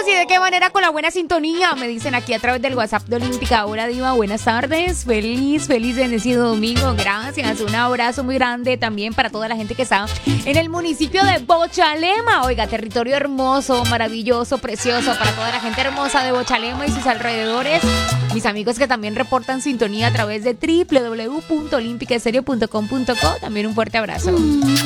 y de qué manera con la buena sintonía. Me dicen aquí a través del WhatsApp de Olímpica. Hola, Diva, buenas tardes. Feliz bendecido domingo. Gracias. Un abrazo muy grande también para toda la gente que está en el municipio de Bochalema. Oiga, territorio hermoso, maravilloso, precioso. Para toda la gente hermosa de Bochalema y sus alrededores. Mis amigos que también reportan sintonía a través de www.olimpicaestereo.com.co. También un fuerte abrazo.